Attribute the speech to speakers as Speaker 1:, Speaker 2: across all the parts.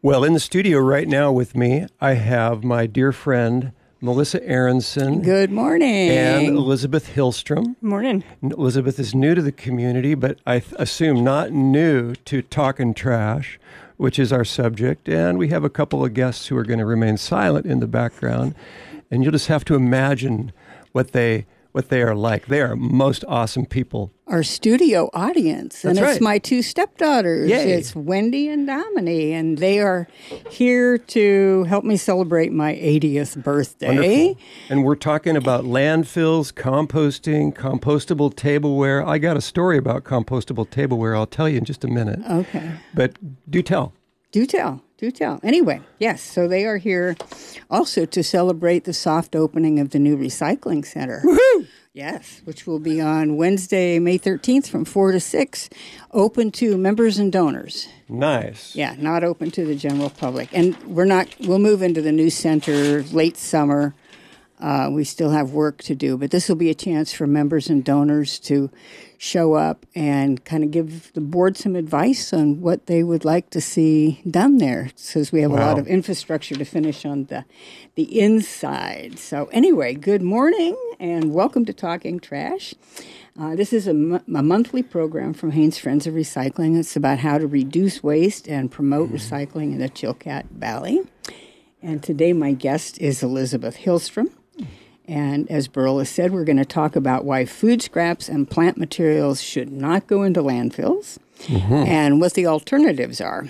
Speaker 1: Well, in the studio right now with me, I have my dear friend, Melissa Aronson.
Speaker 2: Good morning.
Speaker 1: And Elizabeth Hillstrom.
Speaker 3: Morning.
Speaker 1: Elizabeth is new to the community, but I assume not new to Talkin' Trash, which is our subject. And we have a couple of guests who are going to remain silent in the background. And you'll just have to imagine what they are like. They are most awesome people.
Speaker 2: Our studio audience. And
Speaker 1: That's
Speaker 2: it's
Speaker 1: right.
Speaker 2: my two stepdaughters.
Speaker 1: Yay.
Speaker 2: It's Wendy and Domini. And they are here to help me celebrate my 80th birthday.
Speaker 1: Wonderful. And we're talking about landfills, composting, compostable tableware. I got a story about compostable tableware I'll tell you in just a minute.
Speaker 2: Okay.
Speaker 1: But do tell.
Speaker 2: Do tell. Do tell. Anyway, yes, so they are here also to celebrate the soft opening of the new recycling center.
Speaker 1: Woohoo!
Speaker 2: Yes, which will be on Wednesday, May 13th from 4 to 6, open to members and donors.
Speaker 1: Nice.
Speaker 2: Yeah, not open to the general public. And we'll move into the new center late summer. We still have work to do, but this will be a chance for members and donors to show up and kind of give the board some advice on what they would like to see done there, since we have a lot of infrastructure to finish on the inside. So anyway, good morning and welcome to Talking Trash. This is a monthly program from Haines Friends of Recycling. It's about how to reduce waste and promote recycling in the Chilkat Valley. And today my guest is Elizabeth Hillstrom. And as Burl has said, we're going to talk about why food scraps and plant materials should not go into landfills and what the alternatives are.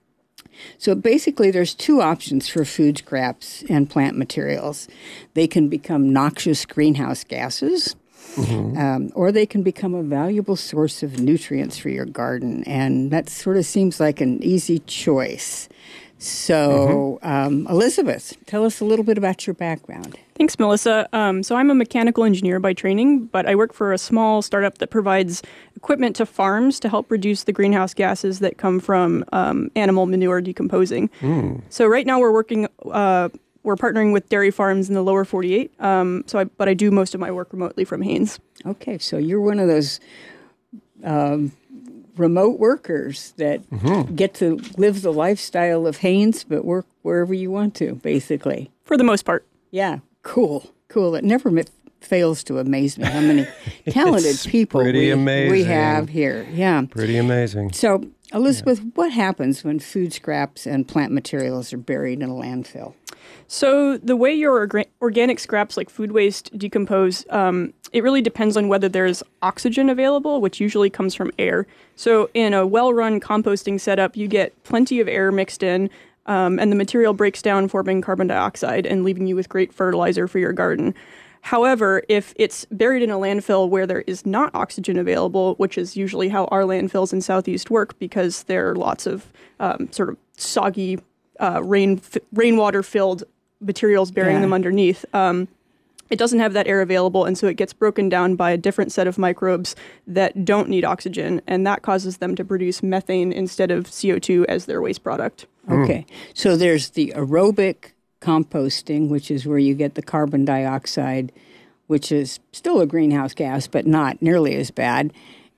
Speaker 2: So basically, there's two options for food scraps and plant materials. They can become noxious greenhouse gases, or they can become a valuable source of nutrients for your garden. And that sort of seems like an easy choice. So, Elizabeth, tell us a little bit about your background.
Speaker 3: Thanks, Melissa. So I'm a mechanical engineer by training, but I work for a small startup that provides equipment to farms to help reduce the greenhouse gases that come from animal manure decomposing. So right now we're partnering with dairy farms in the lower 48. But I do most of my work remotely from Haines.
Speaker 2: Okay, so you're one of those remote workers that get to live the lifestyle of Haines, but work wherever you want to, basically.
Speaker 3: For the most part.
Speaker 2: Yeah, cool. It never fails to amaze me how many talented people we have here. Yeah.
Speaker 1: Pretty amazing.
Speaker 2: So, Elizabeth, what happens when food scraps and plant materials are buried in a landfill?
Speaker 3: So the way your organic scraps like food waste decompose, it really depends on whether there's oxygen available, which usually comes from air. So in a well-run composting setup, you get plenty of air mixed in, and the material breaks down, forming carbon dioxide and leaving you with great fertilizer for your garden. However, if it's buried in a landfill where there is not oxygen available, which is usually how our landfills in Southeast work because there are lots of sort of soggy, rainwater-filled materials burying them underneath, it doesn't have that air available, and so it gets broken down by a different set of microbes that don't need oxygen, and that causes them to produce methane instead of CO2 as their waste product.
Speaker 2: Okay, so there's the aerobic composting, which is where you get the carbon dioxide, which is still a greenhouse gas, but not nearly as bad,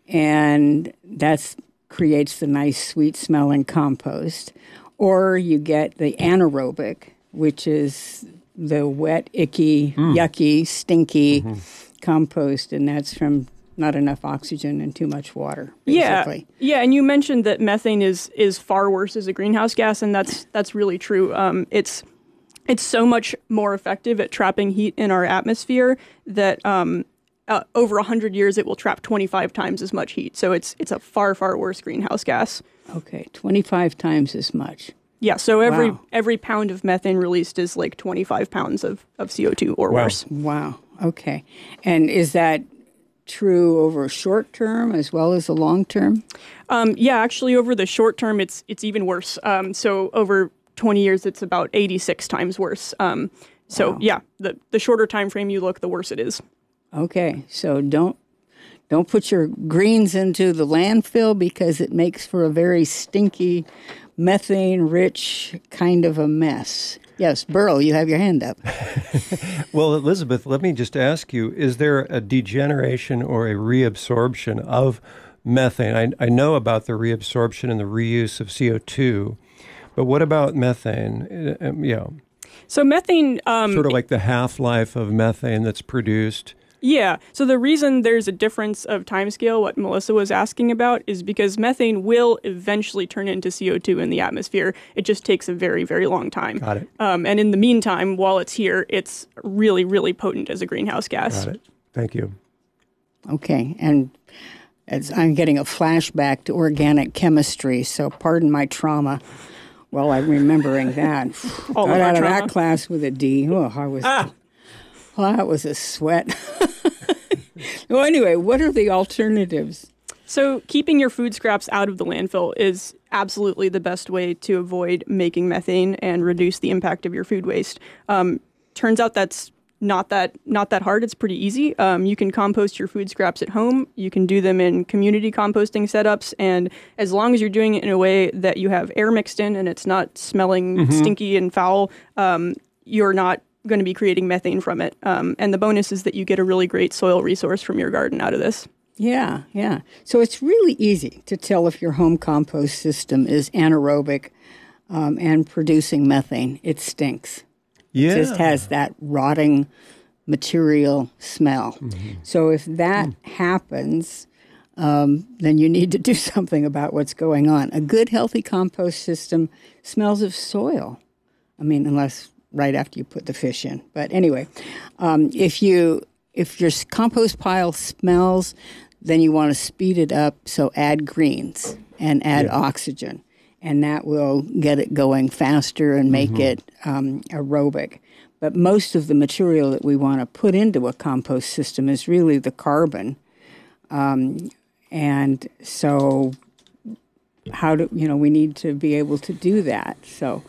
Speaker 2: and that creates the nice, sweet-smelling compost. Or you get the anaerobic, which is the wet, icky, yucky, stinky compost, and that's from not enough oxygen and too much water, basically.
Speaker 3: Yeah, and you mentioned that methane is far worse as a greenhouse gas, and that's really true. It's so much more effective at trapping heat in our atmosphere that over 100 years it will trap 25 times as much heat. So it's a far, far worse greenhouse gas.
Speaker 2: Okay, 25 times as much.
Speaker 3: Yeah, so every pound of methane released is like 25 pounds of CO2 or worse.
Speaker 2: Wow, okay. And is that true over a short term as well as the long term?
Speaker 3: Yeah, actually over the short term it's even worse. So over 20 years it's about 86 times worse. Yeah, the shorter time frame you look, the worse it is.
Speaker 2: Okay, so don't put your greens into the landfill because it makes for a very stinky, methane-rich kind of a mess. Yes, Burl, you have your hand up.
Speaker 1: Well, Elizabeth, let me just ask you, is there a degeneration or a reabsorption of methane? I know about the reabsorption and the reuse of CO2, But what about methane? Yeah,
Speaker 3: So methane,
Speaker 1: sort of like the half-life of methane that's produced.
Speaker 3: yeah. So the reason there's a difference of timescale, what Melissa was asking about, is because methane will eventually turn into CO2 in the atmosphere. It just takes a very, very long time.
Speaker 1: Got it.
Speaker 3: And in the meantime, while it's here, it's really, really potent as a greenhouse gas.
Speaker 1: Got it. Thank you.
Speaker 2: Okay, and as I'm getting a flashback to organic chemistry, so pardon my trauma while I'm remembering that.
Speaker 3: All
Speaker 2: Got
Speaker 3: of our
Speaker 2: out of
Speaker 3: trauma.
Speaker 2: that class with a D. Oh, well, that was a sweat. Well, anyway, what are the alternatives?
Speaker 3: So keeping your food scraps out of the landfill is absolutely the best way to avoid making methane and reduce the impact of your food waste. Turns out that's not that hard. It's pretty easy. You can compost your food scraps at home. You can do them in community composting setups, and as long as you're doing it in a way that you have air mixed in and it's not smelling stinky and foul, you're not going to be creating methane from it. And the bonus is that you get a really great soil resource from your garden out of this.
Speaker 2: Yeah, yeah. So it's really easy to tell if your home compost system is anaerobic and producing methane. It stinks.
Speaker 1: Yeah.
Speaker 2: It just has that rotting material smell. So if that happens, then you need to do something about what's going on. A good, healthy compost system smells of soil. I mean, unless right after you put the fish in. But anyway, if your compost pile smells, then you want to speed it up. So add greens and add oxygen, and that will get it going faster and make it aerobic. But most of the material that we want to put into a compost system is really the carbon. And so we need to be able to do that. So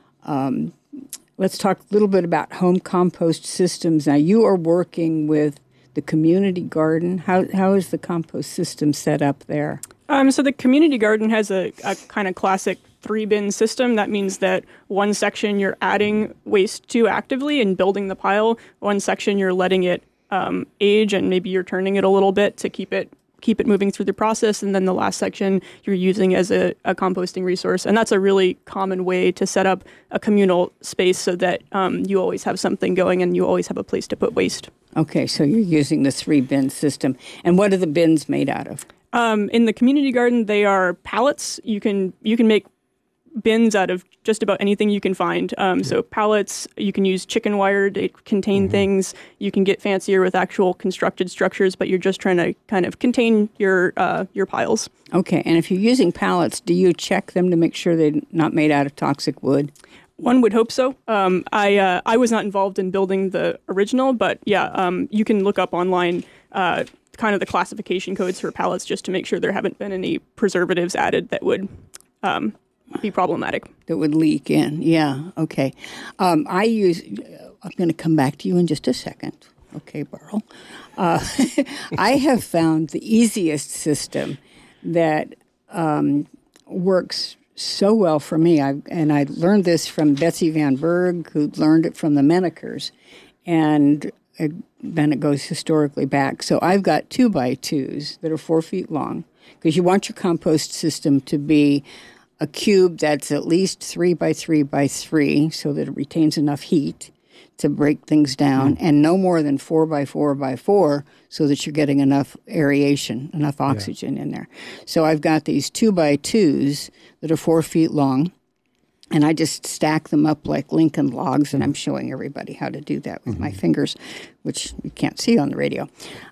Speaker 2: let's talk a little bit about home compost systems. Now, you are working with the community garden. How is the compost system set up there?
Speaker 3: So the community garden has a kind of classic 3-bin system. That means that one section you're adding waste to actively and building the pile. One section you're letting it age, and maybe you're turning it a little bit to keep it moving through the process. And then the last section you're using as a composting resource. And that's a really common way to set up a communal space so that you always have something going and you always have a place to put waste.
Speaker 2: Okay, so you're using the 3-bin system. And what are the bins made out of?
Speaker 3: In the community garden, they are pallets. You can make bins out of just about anything you can find. So pallets, you can use chicken wire to contain things. You can get fancier with actual constructed structures, but you're just trying to kind of contain your piles.
Speaker 2: Okay, and if you're using pallets, do you check them to make sure they're not made out of toxic wood?
Speaker 3: One would hope so. I was not involved in building the original, but yeah, you can look up online kind of the classification codes for pallets just to make sure there haven't been any preservatives added that would be problematic.
Speaker 2: That would leak in, yeah, okay. I'm going to come back to you in just a second. Okay, Burl. I have found the easiest system that works so well for me. I learned this from Betsy Van Berg, who learned it from the Menekers, and then it goes historically back. So I've got 2x2s that are 4 feet long, because you want your compost system to be a cube that's at least 3x3x3, so that it retains enough heat to break things down, and no more than 4x4x4, so that you're getting enough aeration, enough oxygen in there. So I've got these 2x2s that are 4 feet long, and I just stack them up like Lincoln logs, and I'm showing everybody how to do that with my fingers, which you can't see on the radio.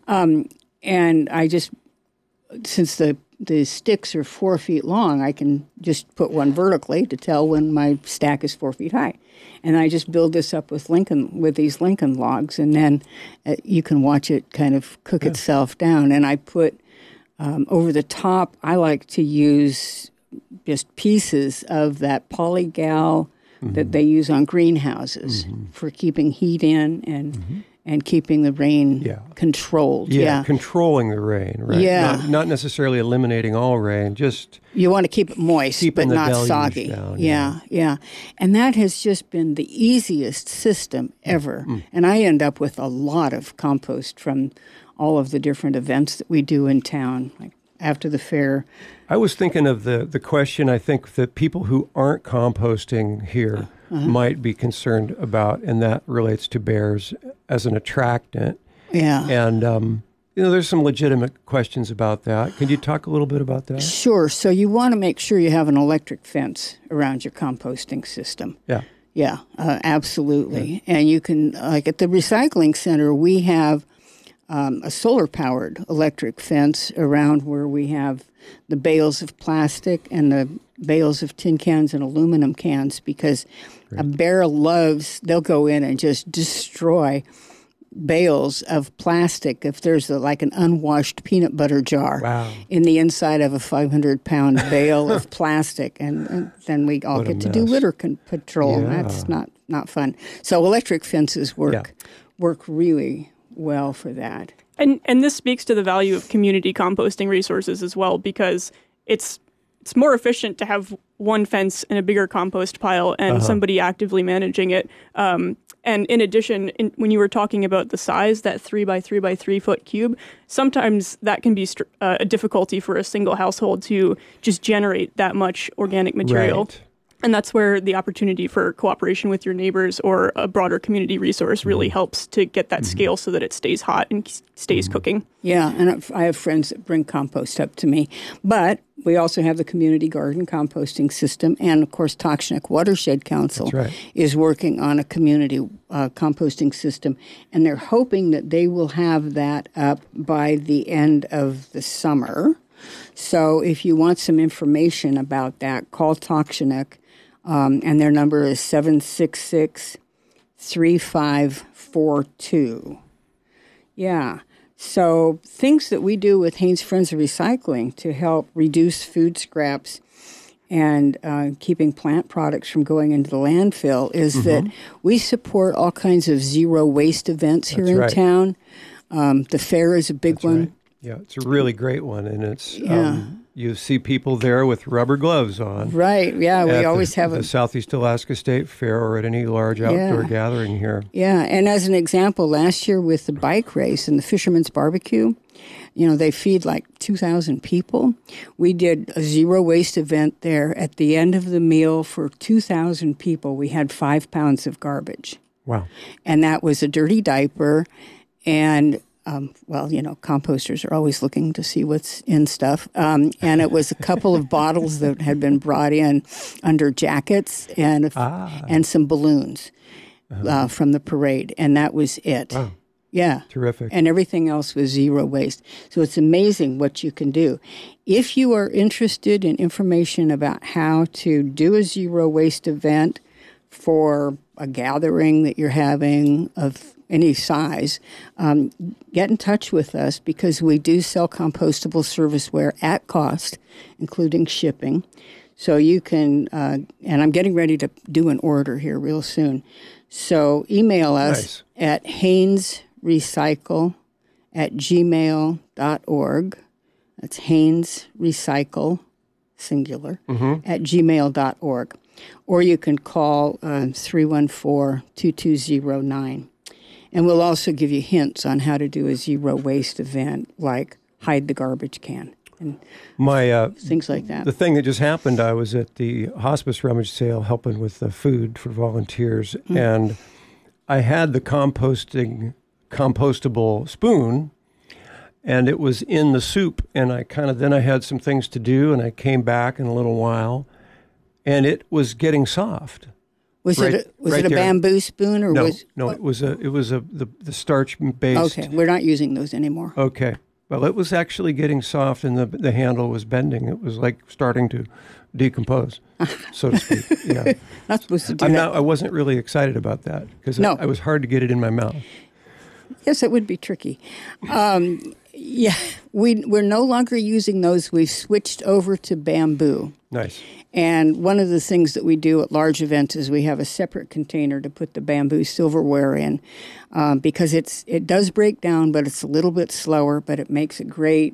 Speaker 2: And I just, since the sticks are 4 feet long, I can just put one vertically to tell when my stack is 4 feet high. And I just build this up with these Lincoln logs, and then you can watch it kind of cook itself down. And I put over the top, I like to use just pieces of that polygal that they use on greenhouses for keeping heat in and keeping the rain controlled.
Speaker 1: Yeah, controlling the rain, right?
Speaker 2: Yeah.
Speaker 1: Not necessarily eliminating all rain, just...
Speaker 2: You want to keep it moist, but not soggy.
Speaker 1: Down,
Speaker 2: yeah. And that has just been the easiest system ever. And I end up with a lot of compost from all of the different events that we do in town. Like after the fair,
Speaker 1: I was thinking of the question I think that people who aren't composting here might be concerned about, and that relates to bears as an attractant.
Speaker 2: Yeah.
Speaker 1: And, there's some legitimate questions about that. Can you talk a little bit about that?
Speaker 2: Sure. So you want to make sure you have an electric fence around your composting system.
Speaker 1: Yeah.
Speaker 2: Yeah, absolutely. Yeah. And you can, like at the recycling center, we have a solar-powered electric fence around where we have the bales of plastic and the bales of tin cans and aluminum cans, because a bear they'll go in and just destroy bales of plastic if there's like an unwashed peanut butter jar in the inside of a 500-pound bale of plastic, and then we all get to do litter patrol.
Speaker 1: Yeah.
Speaker 2: That's not fun. So electric fences work really well for that.
Speaker 3: And this speaks to the value of community composting resources as well, because it's more efficient to have one fence and a bigger compost pile and somebody actively managing it. And in addition, when you were talking about the size, that 3 by 3 by 3 foot cube, sometimes that can be a difficulty for a single household to just generate that much organic material.
Speaker 1: Right.
Speaker 3: And that's where the opportunity for cooperation with your neighbors or a broader community resource really helps to get that scale so that it stays hot and stays cooking.
Speaker 2: Yeah, and I have friends that bring compost up to me. But we also have the community garden composting system, and of course Takshnak Watershed Council is working on a community composting system, and they're hoping that they will have that up by the end of the summer. So if you want some information about that, call Takshnak. And their number is 766-3542. Yeah. So things that we do with Haines Friends of Recycling to help reduce food scraps and keeping plant products from going into the landfill is that we support all kinds of zero waste events here in town. The fair is a big one.
Speaker 1: Right. Yeah, it's a really great one, and it's you see people there with rubber gloves on.
Speaker 2: Right, yeah, we always have
Speaker 1: the Southeast Alaska State Fair or at any large outdoor gathering here.
Speaker 2: Yeah, and as an example, last year with the bike race and the Fisherman's Barbecue, they feed like 2,000 people. We did a zero waste event there. At the end of the meal for 2,000 people, we had 5 pounds of garbage.
Speaker 1: Wow.
Speaker 2: And that was a dirty diaper and composters are always looking to see what's in stuff. And it was a couple of bottles that had been brought in under jackets and some balloons from the parade. And that was it.
Speaker 1: Wow.
Speaker 2: Yeah.
Speaker 1: Terrific.
Speaker 2: And everything else was zero waste. So it's amazing what you can do. If you are interested in information about how to do a zero waste event for a gathering that you're having of any size, get in touch with us, because we do sell compostable serviceware at cost, including shipping. So you can, and I'm getting ready to do an order here real soon. So email us at hainesrecycle@gmail.org. That's hainesrecycle, singular, at gmail.org. Or you can call 314-2209. And we'll also give you hints on how to do a zero waste event, like hide the garbage can and things like that.
Speaker 1: The thing that just happened, I was at the hospice rummage sale helping with the food for volunteers, and I had the compostable spoon, and it was in the soup, and then I had some things to do, and I came back in a little while, and it was getting soft.
Speaker 2: Was it a bamboo spoon or
Speaker 1: no,
Speaker 2: was
Speaker 1: no? It was the starch based.
Speaker 2: Okay, we're not using those anymore.
Speaker 1: Okay, well, it was actually getting soft, and the handle was bending. It was like starting to decompose, so to speak. Yeah,
Speaker 2: not supposed to do that.
Speaker 1: I wasn't really excited about that because it was hard to get it in my mouth.
Speaker 2: Yes, it would be tricky. Yeah, we're no longer using those. We've switched over to bamboo.
Speaker 1: Nice.
Speaker 2: And one of the things that we do at large events is we have a separate container to put the bamboo silverware in, because it does break down, but it's a little bit slower, but it makes a great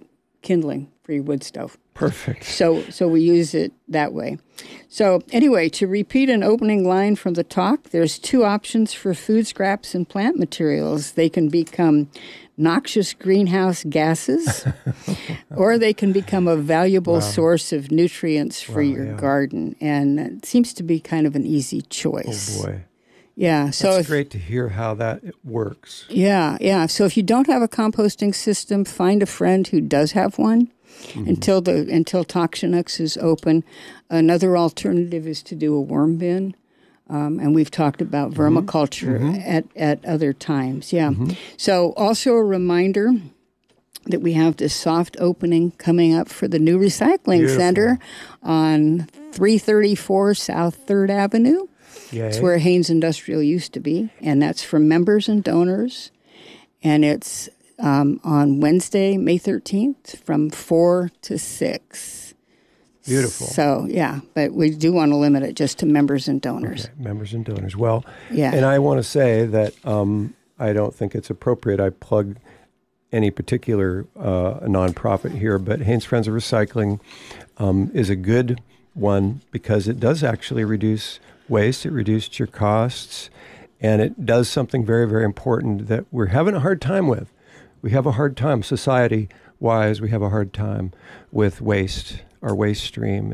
Speaker 2: kindling for your wood stove.
Speaker 1: Perfect.
Speaker 2: So we use it that way. So anyway, to repeat an opening line from the talk, there's two options for food scraps and plant materials. They can become noxious greenhouse gases, or they can become a valuable source of nutrients for your garden. And it seems to be kind of an easy choice.
Speaker 1: Oh, boy.
Speaker 2: Yeah. So
Speaker 1: it's great to hear how that works.
Speaker 2: Yeah. So if you don't have a composting system, find a friend who does have one. Until Toxinux is open. Another alternative is to do a worm bin. And we've talked about vermiculture at other times. Yeah. So also a reminder that we have this soft opening coming up for the new recycling center on 334 South 3rd Avenue. It's where Haynes Industrial used to be. And that's for members and donors. And it's on Wednesday, May 13th from 4 to 6.
Speaker 1: Beautiful.
Speaker 2: So, yeah, but we do want to limit it just to members and donors.
Speaker 1: Okay, members and donors. Well,
Speaker 2: yeah.
Speaker 1: And I want to say that I don't think it's appropriate I plug any particular nonprofit here, but Haynes Friends of Recycling is a good one because it does actually reduce waste. It reduces your costs, and it does something very, very important that we're having a hard time with. We have a hard time, society-wise, we have a hard time with waste, our waste stream.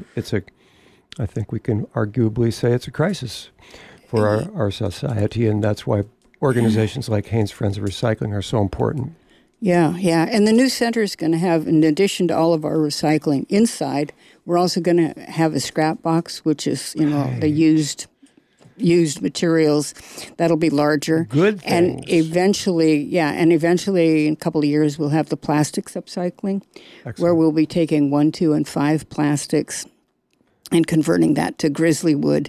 Speaker 1: I think we can arguably say it's a crisis for our society, and that's why organizations like Haynes Friends of Recycling are so important.
Speaker 2: Yeah. And the new center is going to have, in addition to all of our recycling inside, we're also going to have a scrap box, which is, the used materials. That'll be larger.
Speaker 1: Good things.
Speaker 2: And eventually in a couple of years, we'll have the plastics upcycling. Excellent. Where we'll be taking 1, 2, and 5 plastics and converting that to grizzly wood,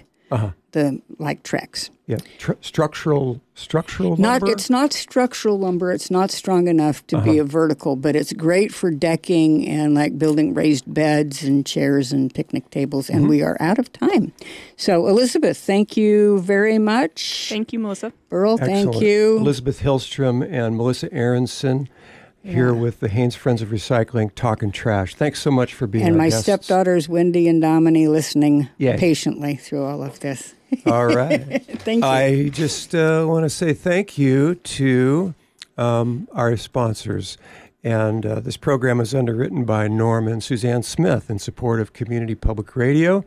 Speaker 2: like Trex.
Speaker 1: Yeah, structural lumber?
Speaker 2: It's not structural lumber. It's not strong enough to be a vertical, but it's great for decking and like building raised beds and chairs and picnic tables. And we are out of time. So, Elizabeth, thank you very much.
Speaker 3: Thank you, Melissa.
Speaker 2: Burl,
Speaker 1: Excellent.
Speaker 2: thank you.
Speaker 1: Elizabeth Hillstrom and Melissa Aronson here with the Haynes Friends of Recycling talking trash. Thanks so much for being
Speaker 2: and
Speaker 1: our
Speaker 2: my
Speaker 1: guests.
Speaker 2: Stepdaughters, Wendy and Dominique, listening patiently through all of this.
Speaker 1: All right.
Speaker 2: Thank you.
Speaker 1: I just want to say thank you to our sponsors. And this program is underwritten by Norm and Suzanne Smith in support of Community Public Radio.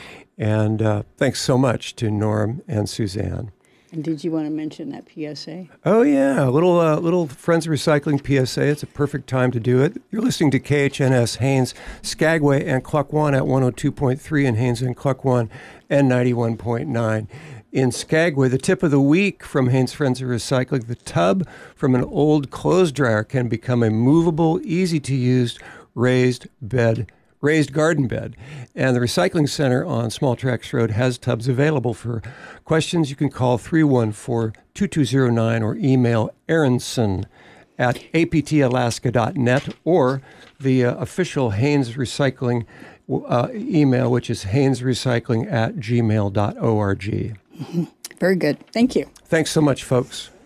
Speaker 1: And thanks so much to Norm and Suzanne.
Speaker 2: And did you want to mention that PSA?
Speaker 1: Oh, yeah. A little Friends of Recycling PSA. It's a perfect time to do it. You're listening to KHNS Haynes, Skagway, and Cluck-One at 102.3 in Haynes and Cluck-One and 91.9. In Skagway, the tip of the week from Haynes Friends of Recycling, the tub from an old clothes dryer can become a movable, easy-to-use raised garden bed. And the Recycling Center on Small Tracks Road has tubs available. For questions, you can call 314-2209 or email Aronson at aptalaska.net or the official Haynes Recycling email, which is haynesrecycling@gmail.org.
Speaker 2: Very good. Thank you.
Speaker 1: Thanks so much, folks.